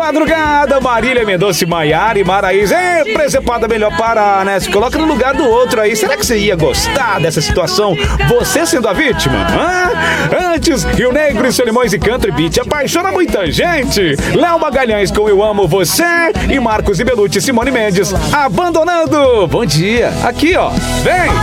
madrugada, Marília Mendonça e Maiara e Maraísa. Presepada melhor parar, né? Se coloca no lugar do outro aí. Será que você ia gostar dessa situação? Você sendo a vítima? Antes, Rio Negro e Solimões e Country Beat apaixona muita gente. Léo Magalhães com Eu Amo Você e Marcos e Belucci e Simone Mendes abandonando. Bom dia. Aqui, ó. Vem.